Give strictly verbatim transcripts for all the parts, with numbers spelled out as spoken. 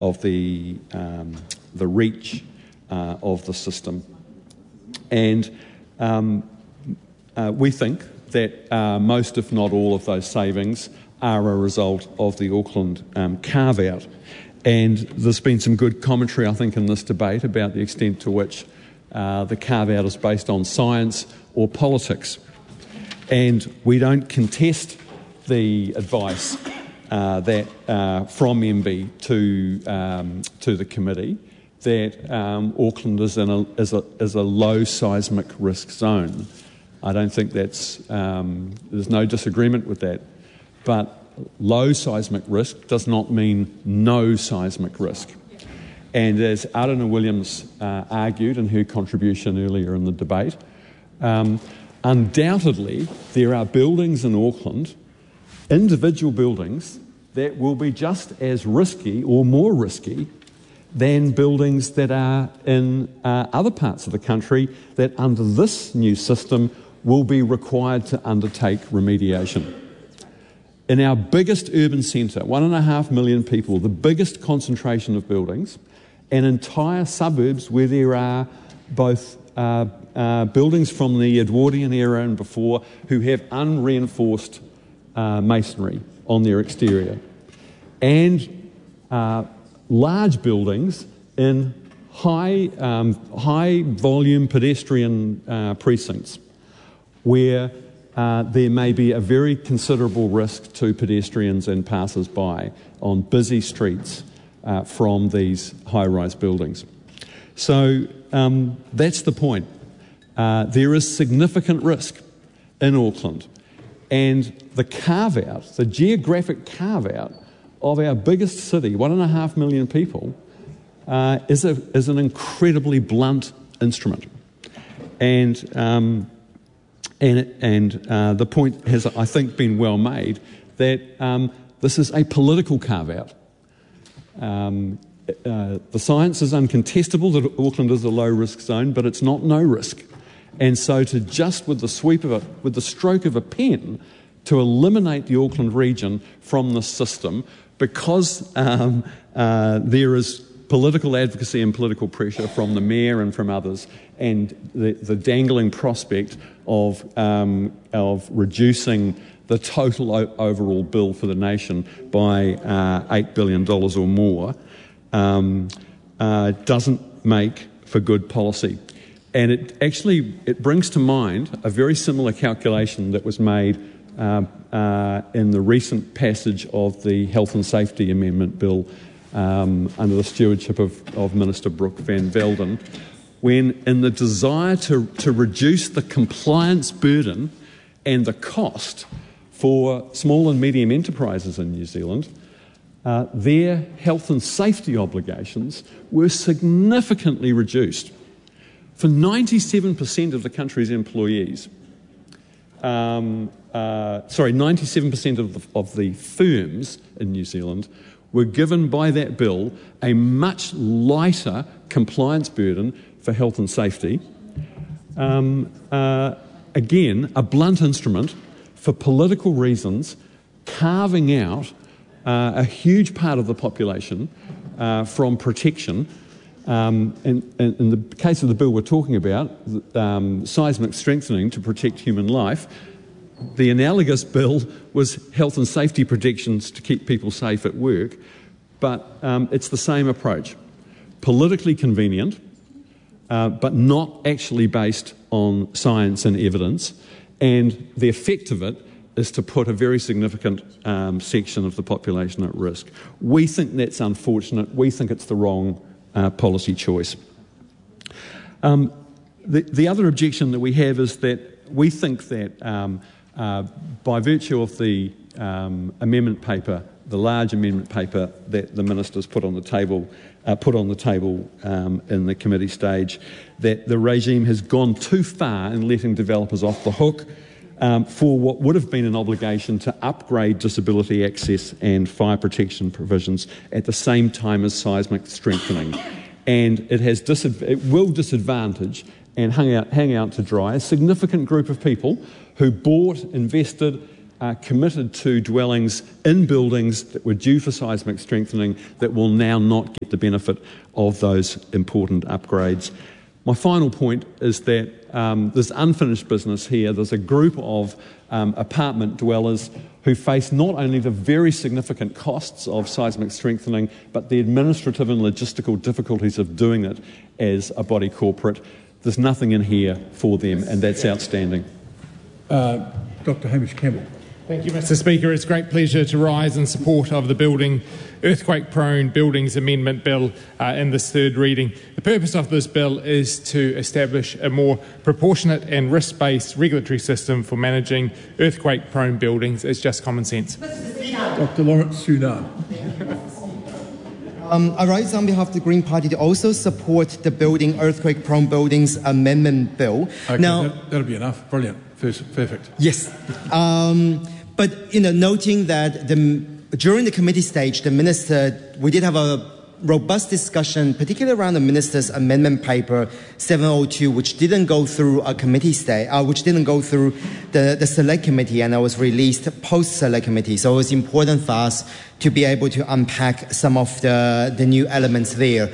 of the um, the reach uh, of the system, and um, uh, we think that uh, most, if not all, of those savings are a result of the Auckland um, carve-out. And there's been some good commentary, I think, in this debate about the extent to which uh, the carve-out is based on science or politics. And we don't contest the advice uh, that uh, from M B to um, to the committee that um, Auckland is in a is a is a low seismic risk zone. I don't think that's um, there's no disagreement with that, but low seismic risk does not mean no seismic risk. And as Aruna Williams uh, argued in her contribution earlier in the debate, um, undoubtedly there are buildings in Auckland, individual buildings, that will be just as risky or more risky than buildings that are in uh, other parts of the country that under this new system will be required to undertake remediation. In our biggest urban centre, one and a half million people, the biggest concentration of buildings, and entire suburbs where there are both uh, uh, buildings from the Edwardian era and before who have unreinforced uh, masonry on their exterior, and uh, large buildings in high, um, high volume pedestrian uh, precincts where Uh, there may be a very considerable risk to pedestrians and passers-by on busy streets uh, from these high-rise buildings. So um, that's the point. Uh, there is significant risk in Auckland, and the carve-out, the geographic carve-out of our biggest city, one and a half million people, uh, is, a, is an incredibly blunt instrument. And um, And, and uh, the point has, I think, been well made that um, this is a political carve-out. Um, uh, the science is uncontestable that Auckland is a low-risk zone, but it's not no risk. And so to just with the sweep of a, with the stroke of a pen, to eliminate the Auckland region from the system because um, uh, there is political advocacy and political pressure from the mayor and from others, and the, the dangling prospect of, um, of reducing the total o- overall bill for the nation by uh, eight billion dollars or more um, uh, doesn't make for good policy. And it actually it brings to mind a very similar calculation that was made uh, uh, in the recent passage of the Health and Safety Amendment Bill Um, under the stewardship of, of Minister Brooke van Velden, when in the desire to, to reduce the compliance burden and the cost for small and medium enterprises in New Zealand, uh, their health and safety obligations were significantly reduced. For ninety-seven percent of the country's employees, um, uh, sorry, ninety-seven percent of the, of the firms in New Zealand were given by that bill a much lighter compliance burden for health and safety. Um, uh, again, a blunt instrument for political reasons, carving out uh, a huge part of the population uh, from protection. Um, in, in, in the case of the bill we're talking about, um, seismic strengthening to protect human life, the analogous bill was health and safety protections to keep people safe at work, but um, it's the same approach. Politically convenient, uh, but not actually based on science and evidence, and the effect of it is to put a very significant um, section of the population at risk. We think that's unfortunate. We think it's the wrong uh, policy choice. Um, the, the other objection that we have is that we think that um, Uh, by virtue of the um, amendment paper, the large amendment paper that the ministers put on the table, uh, put on the table um, in the committee stage, that the regime has gone too far in letting developers off the hook um, for what would have been an obligation to upgrade disability access and fire protection provisions at the same time as seismic strengthening, and it has disadv- it will disadvantage and hang out, hang out to dry a significant group of people who bought, invested uh, committed to dwellings in buildings that were due for seismic strengthening that will now not get the benefit of those important upgrades. My final point is that um, there's unfinished business here. There's a group of um, apartment dwellers who face not only the very significant costs of seismic strengthening, but the administrative and logistical difficulties of doing it as a body corporate. There's nothing in here for them, and that's outstanding. Uh, Doctor Hamish Campbell. Thank you, Mister Speaker. It's a great pleasure to rise in support of the Building Earthquake-Prone Buildings Amendment Bill uh, in this third reading. The purpose of this bill is to establish a more proportionate and risk-based regulatory system for managing earthquake-prone buildings. It's just common sense. Doctor Lawrence Sudan. Um, I rise on behalf of the Green Party to also support the Building Earthquake-Prone Buildings Amendment Bill. Okay, now, that, that'll be enough. Brilliant. Perfect. Yes. Um, but, you know, noting that the, during the committee stage, the minister, we did have a robust discussion, particularly around the minister's amendment paper seven oh two, which didn't go through a committee stage, uh, which didn't go through the, the select committee, and it was released post-select committee. So it was important for us to be able to unpack some of the, the new elements there.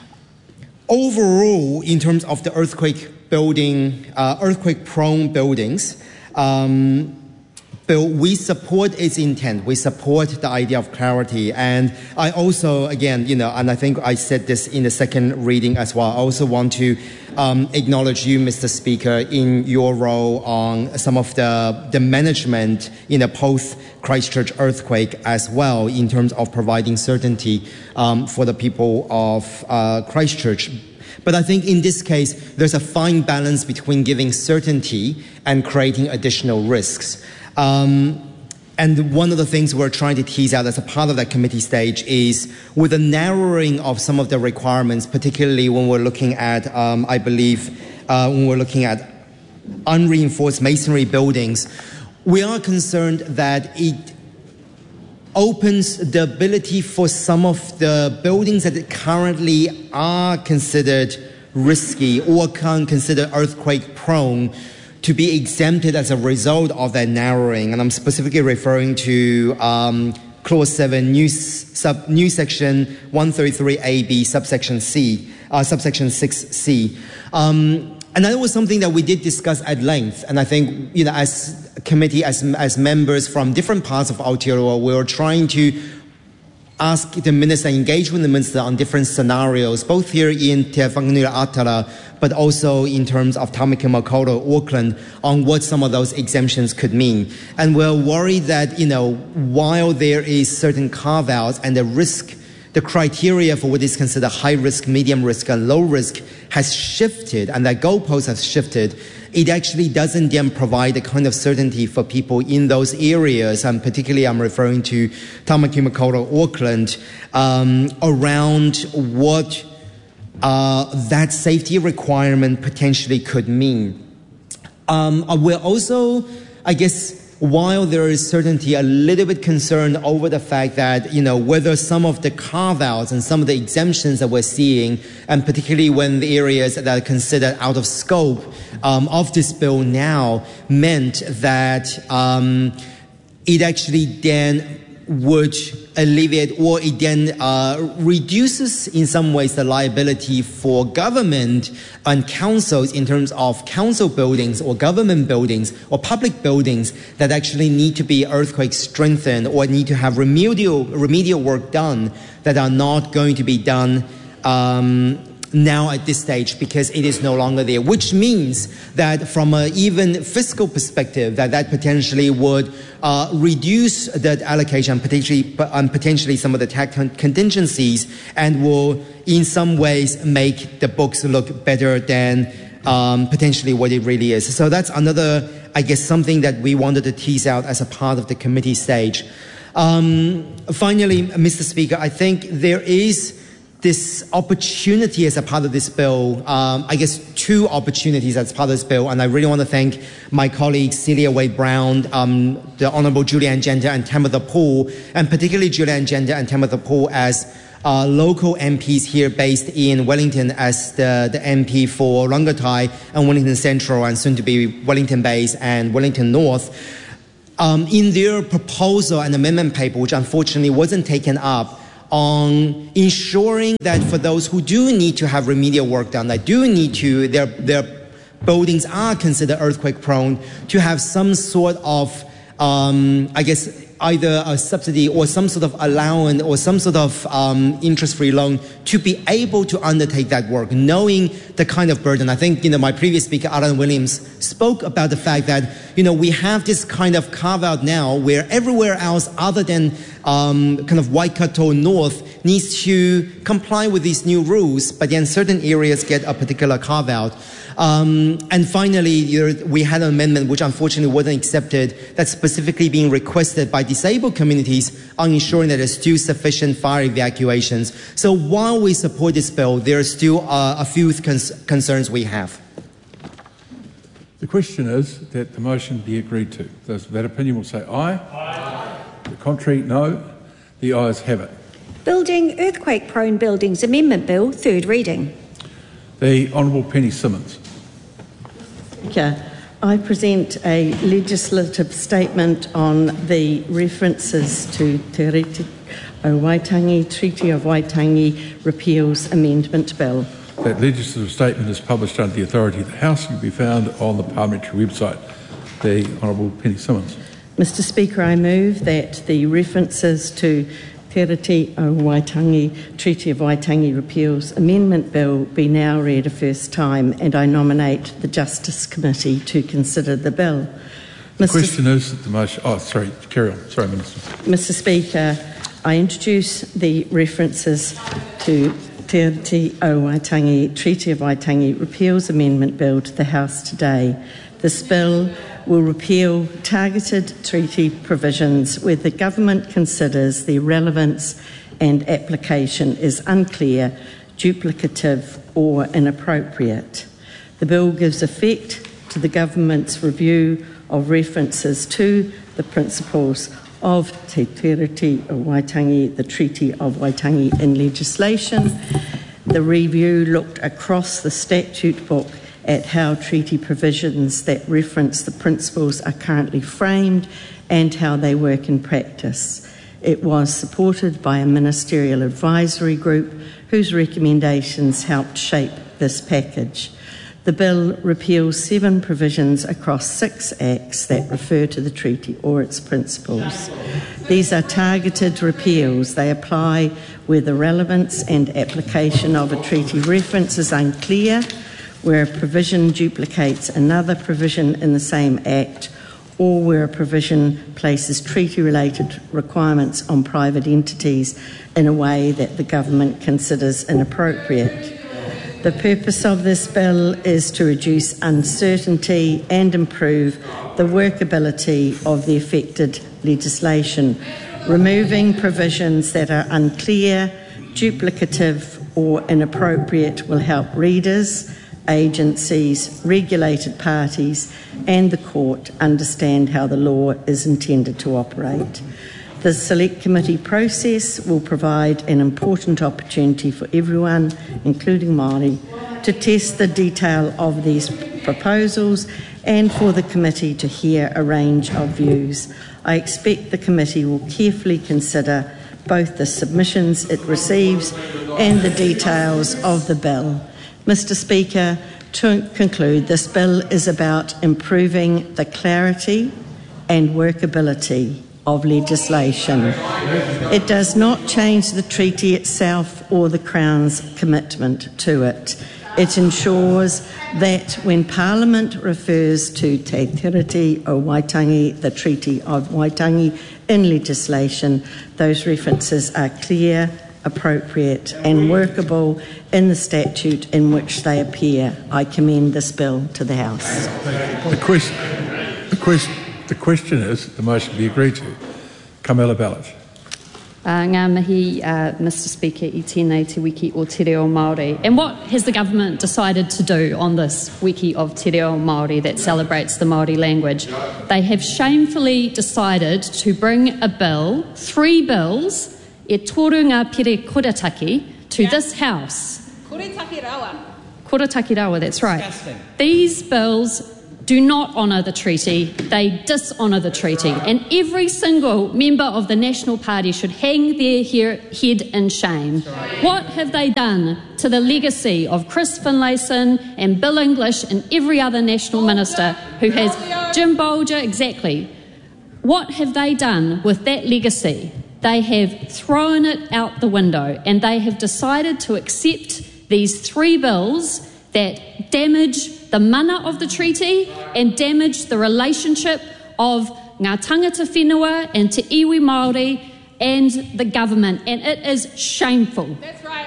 Overall, in terms of the earthquake building, uh, earthquake-prone buildings, um, Bill, we support its intent. We support the idea of clarity. And I also, again, you know, and I think I said this in the second reading as well, I also want to um, acknowledge you, Mister Speaker, in your role on some of the, the management in a post-Christchurch earthquake as well, in terms of providing certainty um, for the people of uh, Christchurch. But I think in this case, there's a fine balance between giving certainty and creating additional risks. Um, and one of the things we're trying to tease out as a part of that committee stage is with the narrowing of some of the requirements, particularly when we're looking at, um, I believe, uh, when we're looking at unreinforced masonry buildings, we are concerned that it opens the ability for some of the buildings that currently are considered risky or can consider earthquake prone to be exempted as a result of that narrowing. And I'm specifically referring to um, Clause seven, new, sub, new section one thirty-three A B, subsection C, uh, subsection six C. Um, and that was something that we did discuss at length. And I think, you know, as a committee, as, as members from different parts of Aotearoa, we were trying to ask the minister, engage with the minister on different scenarios, both here in Te Whanganui Atara, but also in terms of Tamaki Makaurau, Auckland, on what some of those exemptions could mean. And we're worried that, you know, while there is certain carve-outs and the risk, the criteria for what is considered high risk, medium risk, and low risk has shifted, and that goalpost has shifted, it actually doesn't then provide the kind of certainty for people in those areas, and particularly I'm referring to Tamaki Makaurau, Auckland, um, around what uh, that safety requirement potentially could mean. Um, we're also, I guess, while there is certainty, a little bit concerned over the fact that, you know, whether some of the carve-outs and some of the exemptions that we're seeing, and particularly when the areas that are considered out of scope um, of this bill now, meant that um, it actually then would alleviate, or it then uh, reduces in some ways the liability for government and councils in terms of council buildings or government buildings or public buildings that actually need to be earthquake strengthened or need to have remedial remedial work done that are not going to be done um, now at this stage because it is no longer there, which means that from an even fiscal perspective, that that potentially would uh, reduce that allocation, potentially, um, potentially some of the tax contingencies, and will in some ways make the books look better than um, potentially what it really is. So that's another, I guess, something that we wanted to tease out as a part of the committee stage. Um, finally, Mister Speaker, I think there is this opportunity as a part of this bill, um, I guess two opportunities as part of this bill, and I really want to thank my colleagues Celia Wade-Brown, um, the Honourable Julianne Gender and Tamitha Poole, and particularly Julianne Gender and Tamitha Poole as uh, local M Ps here based in Wellington as the, the M P for Rangatai and Wellington Central and soon to be Wellington Base and Wellington North. um, in their proposal and amendment paper, which unfortunately wasn't taken up, on ensuring that for those who do need to have remedial work done, that do need to, their, their buildings are considered earthquake prone, to have some sort of, um, I guess, either a subsidy or some sort of allowance or some sort of um, interest-free loan to be able to undertake that work, knowing the kind of burden. I think, you know, my previous speaker, Alan Williams, spoke about the fact that, you know, we have this kind of carve-out now where everywhere else other than um, kind of Waikato North needs to comply with these new rules, but then certain areas get a particular carve-out. Um, and finally, we had an amendment which unfortunately wasn't accepted, that's specifically being requested by disabled communities on ensuring that there's still sufficient fire evacuations. So while we support this bill, there are still uh, a few cons concerns we have. The question is that the motion be agreed to. Those of that opinion will say aye. Aye. The contrary, no. The ayes have it. Building Earthquake-Prone Buildings Amendment Bill, third reading. The Honourable Penny Simmons. Speaker, I present a legislative statement on the references to Te Reti o Waitangi, Treaty of Waitangi Repeals Amendment Bill. That legislative statement is published under the authority of the House and can be found on the parliamentary website. The Honourable Penny Simmons. Mister Speaker, I move that the references to Te Reti o Waitangi, Treaty of Waitangi Repeals Amendment Bill be now read a first time, and I nominate the Justice Committee to consider the bill. The Mister question is that the motion... Oh, sorry, carry on. Sorry, Minister. Mister Speaker, I introduce the references to Te Reti o Waitangi, Treaty of Waitangi Repeals Amendment Bill to the House today. This bill will repeal targeted treaty provisions where the government considers the relevance and application is unclear, duplicative or inappropriate. The bill gives effect to the government's review of references to the principles of Te Reti o Waitangi, the Treaty of Waitangi in legislation. The review looked across the statute book at how treaty provisions that reference the principles are currently framed and how they work in practice. It was supported by a ministerial advisory group whose recommendations helped shape this package. The bill repeals seven provisions across six acts that refer to the treaty or its principles. These are targeted repeals. They apply where the relevance and application of a treaty reference is unclear, where a provision duplicates another provision in the same act, or where a provision places treaty-related requirements on private entities in a way that the government considers inappropriate. The purpose of this bill is to reduce uncertainty and improve the workability of the affected legislation, removing provisions that are unclear, duplicative or inappropriate will help readers, agencies, regulated parties and the court understand how the law is intended to operate. The Select Committee process will provide an important opportunity for everyone, including Māori, to test the detail of these proposals and for the committee to hear a range of views. I expect the committee will carefully consider both the submissions it receives and the details of the bill. Mister Speaker, to conclude, this bill is about improving the clarity and workability of legislation. It does not change the treaty itself or the Crown's commitment to it. It ensures that when Parliament refers to Te Reti o Waitangi, the Treaty of Waitangi, in legislation, those references are clear, appropriate and workable in the statute in which they appear. I commend this bill to the House. The question, the question, the question is that the motion be agreed to. Camilla Ballard. Uh, ngā mihi, uh, Mister Speaker, I tēnei te wiki o Te Reo Māori. And what has the government decided to do on this wiki of Te Reo Māori that celebrates the Māori language? They have shamefully decided to bring a bill, three bills, e toru ngā pere korataki, to this House. Korataki rawa. Korataki rawa, that's right. Disgusting. These bills do not honour the treaty, they dishonour the treaty. And every single member of the National Party should hang their head in shame. What have they done to the legacy of Chris Finlayson and Bill English and every other National Minister who has Jim Bolger, exactly. What have they done with that legacy? They have thrown it out the window, and they have decided to accept these three bills that damage the mana of the treaty and damage the relationship of ngā tangata whenua and te iwi Māori and the government, and it is shameful. That's right.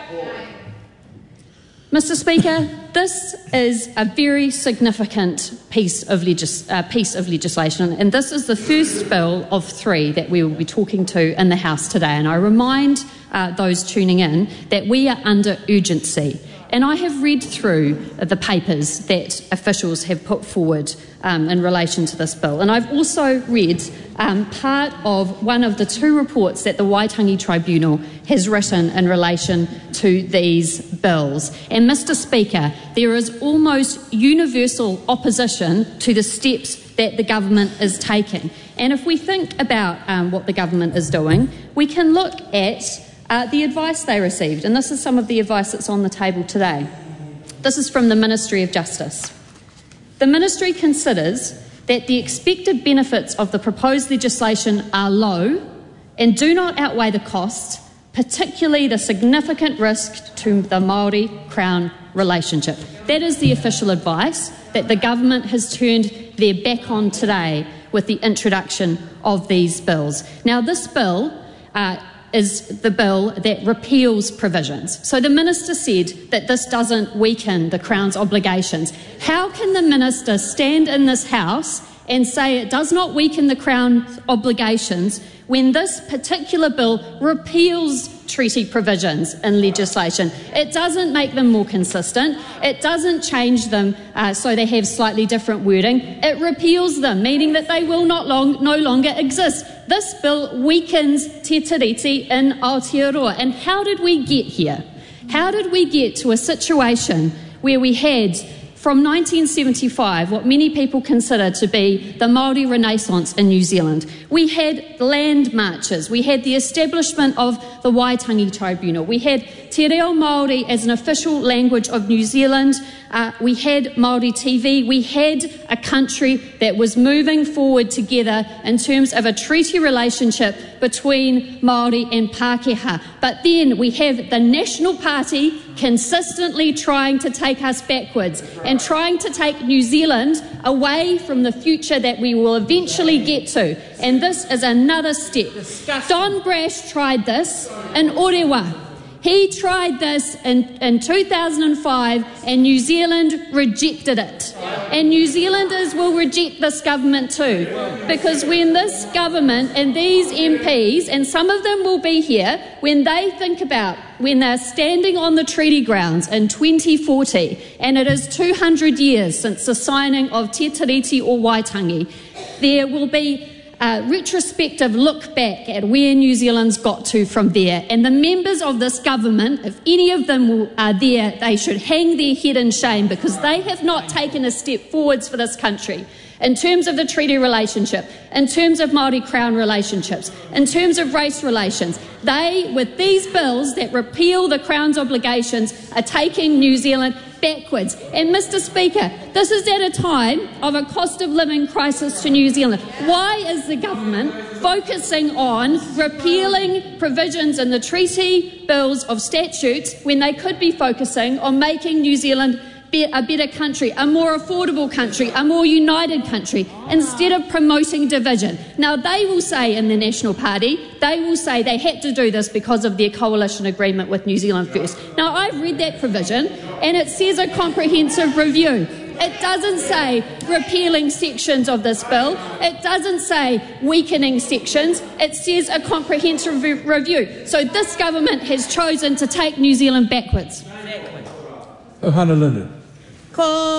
Mister Speaker, this is a very significant piece of, legis- uh, piece of legislation, and this is the first bill of three that we will be talking to in the House today. And I remind uh, those tuning in that we are under urgency. And I have read through the papers that officials have put forward um, in relation to this bill. And I've also read um, part of one of the two reports that the Waitangi Tribunal has written in relation to these bills. And, Mister Speaker, there is almost universal opposition to the steps that the government is taking. And if we think about um, what the government is doing, we can look at Uh, the advice they received, and this is some of the advice that's on the table today. This is from the Ministry of Justice. The Ministry considers that the expected benefits of the proposed legislation are low and do not outweigh the costs, particularly the significant risk to the Māori-Crown relationship. That is the official advice that the government has turned their back on today with the introduction of these bills. Now, this bill uh, is the bill that repeals provisions. So the Minister said that this doesn't weaken the Crown's obligations. How can the Minister stand in this House and say it does not weaken the Crown's obligations when this particular bill repeals treaty provisions in legislation? It doesn't make them more consistent. It doesn't change them uh, so they have slightly different wording. It repeals them, meaning that they will not long, no longer exist. This bill weakens Te Tiriti in Aotearoa. And how did we get here? How did we get to a situation where we had, from nineteen seventy-five, what many people consider to be the Māori Renaissance in New Zealand? We had land marches, we had the establishment of the Waitangi Tribunal, we had Te Reo Māori as an official language of New Zealand, uh, we had Māori T V, we had a country that was moving forward together in terms of a treaty relationship between Māori and Pākehā. But then we have the National Party consistently trying to take us backwards and trying to take New Zealand away from the future that we will eventually get to. And this is another step. Disgusting. Don Brash tried this in Orewa. He tried this in, in two thousand five and New Zealand rejected it. And New Zealanders will reject this government too. Because when this government and these M Ps, and some of them will be here, when they think about when they're standing on the treaty grounds in twenty forty, and it is two hundred years since the signing of Te Tiriti o Waitangi, there will be a retrospective look back at where New Zealand's got to from there. And the members of this government, if any of them are there, they should hang their head in shame, because they have not taken a step forwards for this country in terms of the treaty relationship, in terms of Māori-Crown relationships, in terms of race relations. They, with these bills that repeal the Crown's obligations, are taking New Zealand backwards. And, Mister Speaker, this is at a time of a cost of living crisis to New Zealand. Why is the government focusing on repealing provisions in the treaty bills of statutes when they could be focusing on making New Zealand a better country, a more affordable country, a more united country, instead of promoting division? Now, they will say in the National Party, they will say they had to do this because of their coalition agreement with New Zealand First. Now, I've read that provision, and it says a comprehensive review. It doesn't say repealing sections of this bill. It doesn't say weakening sections. It says a comprehensive re- review. So this government has chosen to take New Zealand backwards. Ohana Linden. Ko